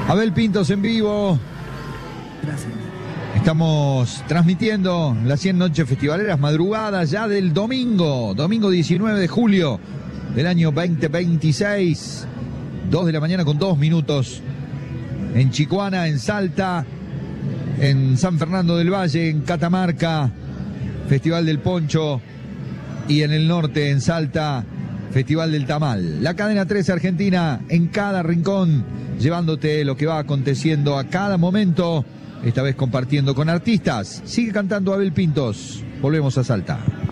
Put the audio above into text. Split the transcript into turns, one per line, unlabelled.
Abel Pintos en vivo.
Gracias.
Estamos transmitiendo las 100 noches festivaleras, madrugada ya del domingo 19 de julio del año 2026. 2 de la mañana con 2 minutos. En Chicoana, en Salta, en San Fernando del Valle, en Catamarca, Festival del Poncho, y en el norte, en Salta, Festival del Tamal. La cadena 13 Argentina en cada rincón, llevándote lo que va aconteciendo a cada momento, esta vez compartiendo con artistas. Sigue cantando Abel Pintos. Volvemos a Salta.